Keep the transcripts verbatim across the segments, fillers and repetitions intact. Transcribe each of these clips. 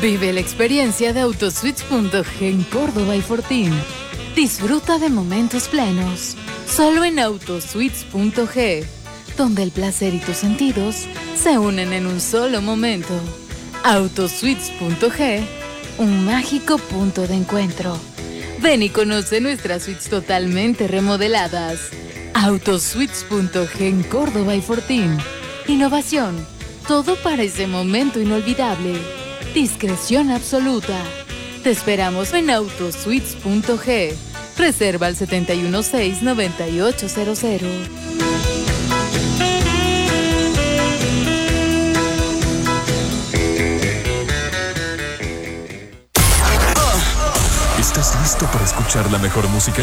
Vive la experiencia de Autosuites punto ge en Córdoba y Fortín. Disfruta de momentos plenos. Solo en Autosuites punto ge, donde el placer y tus sentidos se unen en un solo momento. Autosuites punto ge, un mágico punto de encuentro. Ven y conoce nuestras suites totalmente remodeladas. Autosuites punto ge en Córdoba y Fortín. Innovación, todo para ese momento inolvidable. Discreción absoluta. Te esperamos en Autosuites punto ge. Reserva al setenta y uno seis, noventa y ocho cero cero. ¿Estás listo para escuchar la mejor música?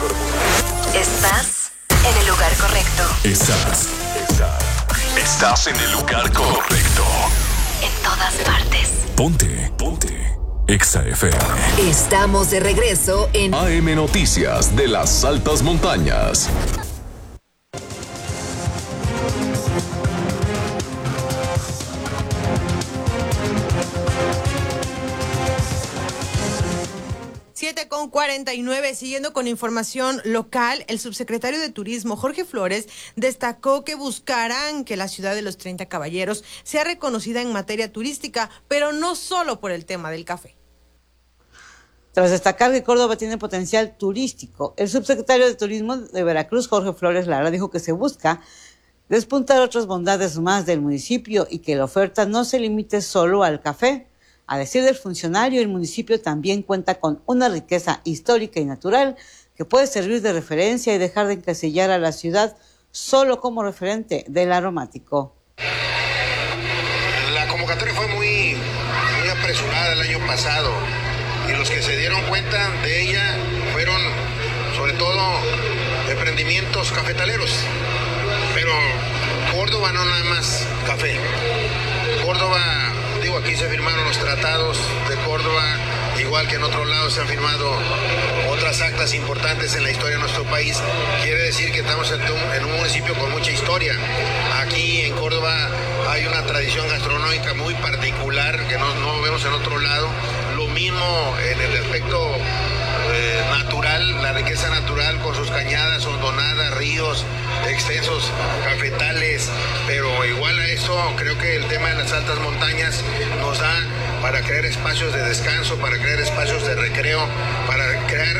Estás en el lugar correcto. Estás. Estás. Estás en el lugar correcto. En todas partes. Ponte. Ponte. Exa F M. Estamos de regreso en A M Noticias de las Altas Montañas. siete con cuarenta y nueve, siguiendo con información local, el subsecretario de Turismo, Jorge Flores, destacó que buscarán que la ciudad de los treinta Caballeros sea reconocida en materia turística, pero no solo por el tema del café. Tras destacar que Córdoba tiene potencial turístico, el subsecretario de Turismo de Veracruz, Jorge Flores Lara, dijo que se busca despuntar otras bondades más del municipio y que la oferta no se limite solo al café. A decir del funcionario, el municipio también cuenta con una riqueza histórica y natural que puede servir de referencia y dejar de encasillar a la ciudad solo como referente del aromático. La convocatoria fue muy, muy apresurada el año pasado y los que se dieron cuenta de ella fueron sobre todo emprendimientos cafetaleros, pero Córdoba no nada más café. Córdoba, digo, aquí se firmaron los tratados de Córdoba, igual que en otros lados se han firmado otras actas importantes en la historia de nuestro país. Quiere decir que estamos en un, en un municipio con mucha historia. Aquí en Córdoba hay una tradición gastronómica muy particular que no, no vemos en otro lado. Lo mismo en el aspecto eh, natural, la riqueza natural con sus cañadas, hondonadas, ríos extensos, cafetales, pero igual a eso creo que el tema de las altas montañas nos da para crear espacios de descanso, para crear espacios de recreo, para crear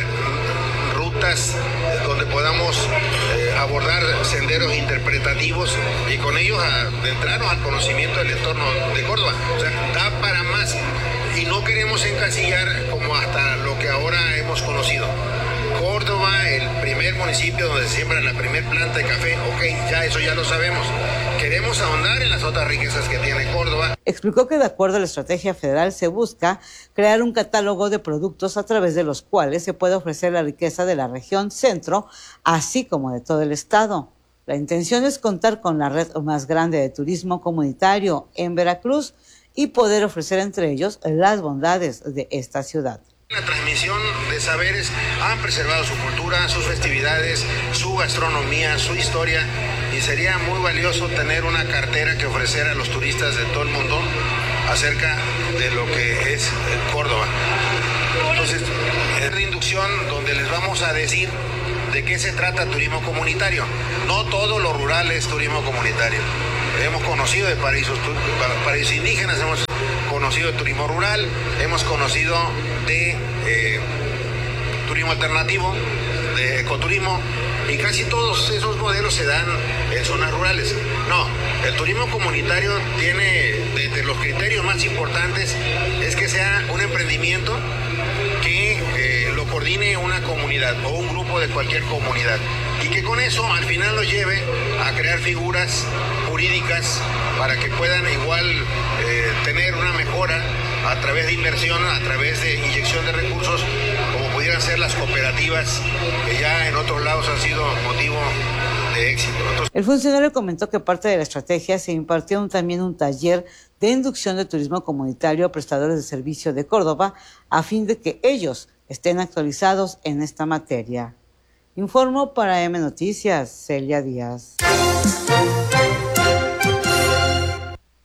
rutas donde podamos eh, abordar senderos interpretativos y con ellos adentrarnos al conocimiento del entorno de Córdoba. O sea, da para más y no queremos encasillar como hasta lo que ahora hemos conocido. Córdoba, el primer municipio donde se siembra la primer planta de café, ok, ya eso ya lo sabemos. Queremos ahondar en las otras riquezas que tiene Córdoba. Explicó que de acuerdo a la estrategia federal se busca crear un catálogo de productos a través de los cuales se puede ofrecer la riqueza de la región centro, así como de todo el estado. La intención es contar con la red más grande de turismo comunitario en Veracruz y poder ofrecer entre ellos las bondades de esta ciudad. La transmisión de saberes han preservado su cultura, sus festividades, su gastronomía, su historia, y sería muy valioso tener una cartera que ofrecer a los turistas de todo el mundo acerca de lo que es Córdoba. Entonces, es la inducción donde les vamos a decir de qué se trata turismo comunitario. No todo lo rural es turismo comunitario. Hemos conocido de paraísos, paraísos indígenas, hemos conocido de turismo rural, hemos conocido de eh, turismo alternativo, de ecoturismo, y casi todos esos modelos se dan en zonas rurales. No, el turismo comunitario tiene, desde los criterios más importantes, es que sea un emprendimiento que eh, lo coordine una comunidad o un grupo de cualquier comunidad, y que con eso al final lo lleve a crear figuras jurídicas para que puedan igual eh, tener una mejora a través de inversión, a través de inyección de recursos, como pudieran ser las cooperativas, que ya en otros lados han sido motivo de éxito. Entonces, el funcionario comentó que parte de la estrategia se impartió un, también un taller de inducción de turismo comunitario a prestadores de servicio de Córdoba, a fin de que ellos estén actualizados en esta materia. Informó para M Noticias, Celia Díaz. La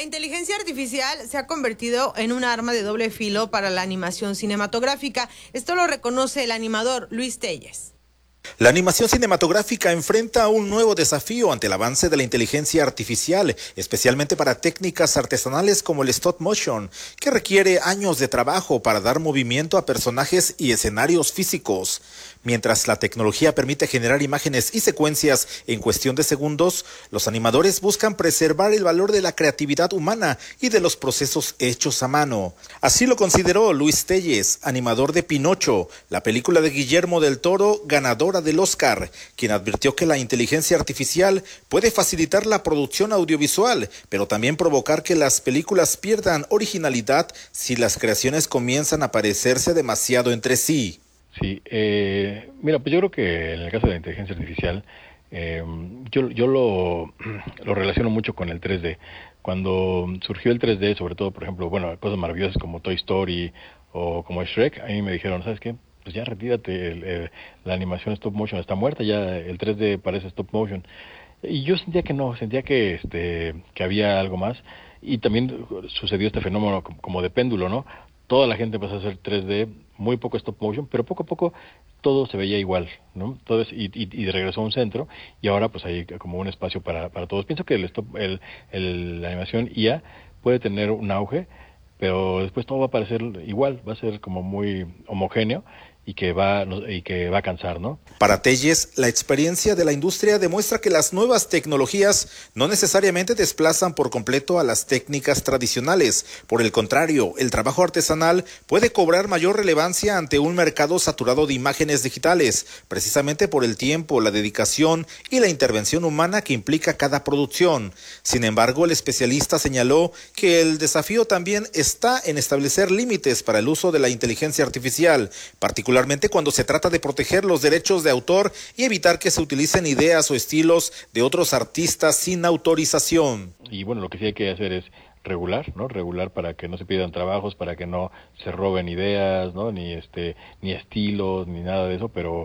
La inteligencia artificial se ha convertido en un arma de doble filo para la animación cinematográfica. Esto lo reconoce el animador Luis Telles. La animación cinematográfica enfrenta un nuevo desafío ante el avance de la inteligencia artificial, especialmente para técnicas artesanales como el stop motion, que requiere años de trabajo para dar movimiento a personajes y escenarios físicos. Mientras la tecnología permite generar imágenes y secuencias en cuestión de segundos, los animadores buscan preservar el valor de la creatividad humana y de los procesos hechos a mano. Así lo consideró Luis Telles, animador de Pinocho, la película de Guillermo del Toro, ganadora del Oscar, quien advirtió que la inteligencia artificial puede facilitar la producción audiovisual, pero también provocar que las películas pierdan originalidad si las creaciones comienzan a parecerse demasiado entre sí. Sí, eh, mira, pues yo creo que en el caso de la inteligencia artificial, eh, yo, yo lo, lo relaciono mucho con el tres D. Cuando surgió el tres D, sobre todo, por ejemplo, bueno, cosas maravillosas como Toy Story o como Shrek, a mí me dijeron, ¿sabes qué? Pues ya retírate, el, el, la animación stop motion está muerta, ya el tres D parece stop motion. Y yo sentía que no, sentía que este que había algo más. Y también sucedió este fenómeno como de péndulo, ¿no? Toda la gente empezó a hacer tres D, muy poco stop motion, pero poco a poco todo se veía igual, ¿no? Entonces, y, y, y regresó a un centro, y ahora pues hay como un espacio para, para todos. Pienso que el stop, el, el, la animación I A puede tener un auge, pero después todo va a parecer igual, va a ser como muy homogéneo, y que va y que va a cansar, ¿no? Para Telles, la experiencia de la industria demuestra que las nuevas tecnologías no necesariamente desplazan por completo a las técnicas tradicionales. Por el contrario, el trabajo artesanal puede cobrar mayor relevancia ante un mercado saturado de imágenes digitales, precisamente por el tiempo, la dedicación y la intervención humana que implica cada producción. Sin embargo, el especialista señaló que el desafío también está en establecer límites para el uso de la inteligencia artificial, particularmente particularmente cuando se trata de proteger los derechos de autor y evitar que se utilicen ideas o estilos de otros artistas sin autorización. Y bueno, lo que sí hay que hacer es regular, ¿no? Regular para que no se pierdan trabajos, para que no se roben ideas, ¿no? Ni este, ni estilos, ni nada de eso, pero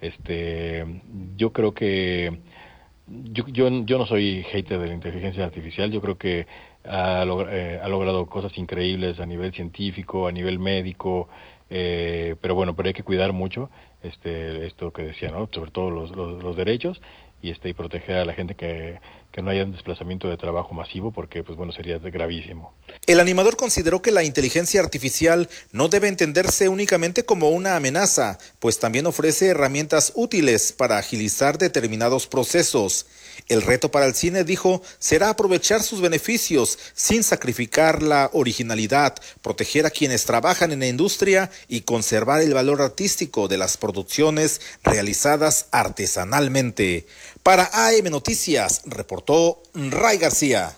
este, yo creo que yo, yo, yo no soy hater de la inteligencia artificial, yo creo que ha, log- eh, ha logrado cosas increíbles a nivel científico, a nivel médico. Eh, pero bueno, pero hay que cuidar mucho este esto que decía, ¿no? Sobre todo los, los, los derechos y este y proteger a la gente que, que no haya un desplazamiento de trabajo masivo, porque pues bueno, sería gravísimo. El animador consideró que la inteligencia artificial no debe entenderse únicamente como una amenaza, pues también ofrece herramientas útiles para agilizar determinados procesos. El reto para el cine, dijo, será aprovechar sus beneficios sin sacrificar la originalidad, proteger a quienes trabajan en la industria y conservar el valor artístico de las producciones realizadas artesanalmente. Para A M Noticias, reportó Ray García.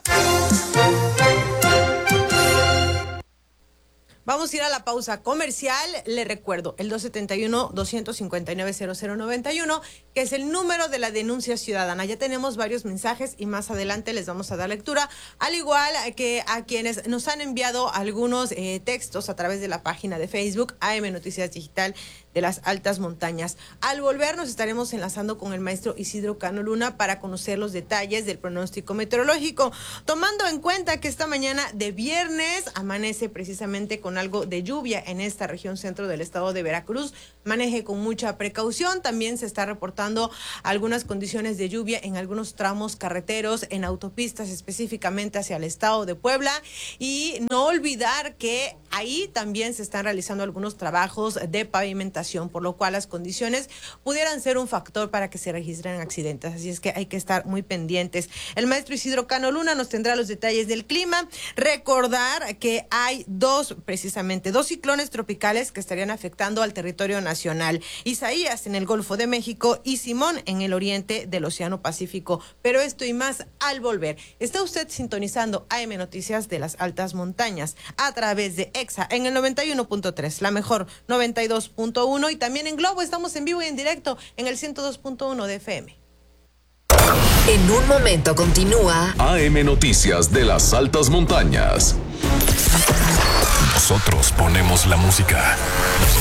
Vamos a ir a la pausa comercial. Le recuerdo el dos siete uno, dos cinco nueve, cero cero nueve uno, que es el número de la denuncia ciudadana. Ya tenemos varios mensajes y más adelante les vamos a dar lectura, al igual que a quienes nos han enviado algunos eh, textos a través de la página de Facebook A M Noticias Digital de las Altas Montañas. Al volver nos estaremos enlazando con el maestro Isidro Cano Luna para conocer los detalles del pronóstico meteorológico, tomando en cuenta que esta mañana de viernes amanece precisamente con algo de lluvia en esta región centro del estado de Veracruz. Maneje con mucha precaución. También se está reportando algunas condiciones de lluvia en algunos tramos carreteros, en autopistas específicamente hacia el estado de Puebla, y no olvidar que ahí también se están realizando algunos trabajos de pavimentación, por lo cual las condiciones pudieran ser un factor para que se registren accidentes, así es que hay que estar muy pendientes. El maestro Isidro Cano Luna nos tendrá los detalles del clima. Recordar que hay dos, precisamente dos ciclones tropicales que estarían afectando al territorio nacional: Isaías en el Golfo de México y Simón en el oriente del Océano Pacífico. Pero esto y más al volver. Está usted sintonizando A M Noticias de las Altas Montañas a través de EXA en el noventa y uno punto tres, la mejor noventa y dos punto uno, y también en Globo estamos en vivo y en directo en el ciento dos punto uno de F M. En un momento continúa A M Noticias de las Altas Montañas. Nosotros ponemos la música.